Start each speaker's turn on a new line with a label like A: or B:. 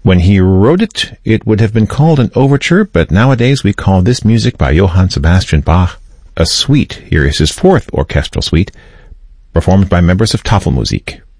A: When he wrote it, it would have been called an overture, but nowadays we call this music by Johann Sebastian Bach a suite. Here is his fourth orchestral suite, performed by members of Tafelmusik.